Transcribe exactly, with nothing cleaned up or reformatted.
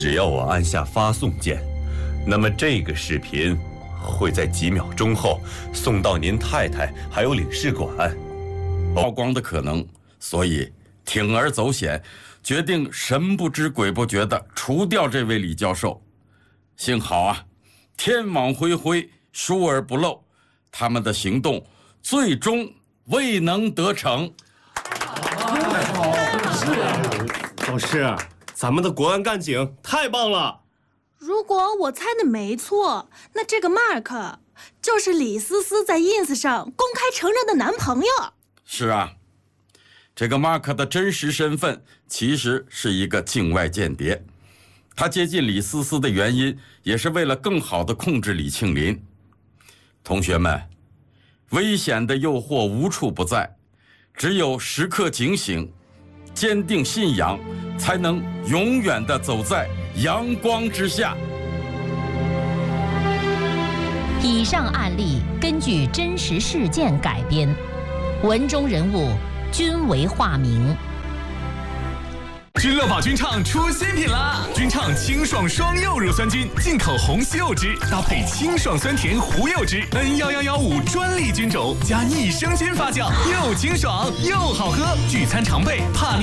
只要我按下发送键，那么这个视频会在几秒钟后送到您太太还有领事馆。 曝光的可能，所以铤而走险，决定神不知鬼不觉地除掉这位李教授。幸好啊，天网恢恢，疏而不漏，他们的行动最终未能得逞。 老师，咱们的国安干警太棒了！ 如果我猜的没错，那这个 Mark 就是李思思在 ins 上公开承认的男朋友。 是啊，这个 Mark 的真实身份其实是一个境外间谍，他接近李思思的原因也是为了更好地控制李庆林。同学们，危险的诱惑无处不在，只有时刻警醒，坚定信仰，才能永远地走在阳光之下。 以上案例根据真实事件改编，文中人物均为化名。 君乐宝君畅出新品啦！君畅清爽双柚乳酸菌，进口红西柚汁，搭配清爽酸甜胡柚汁 N 一一一五专利菌种，加益生菌发酵，又清爽又好喝，聚餐常备，怕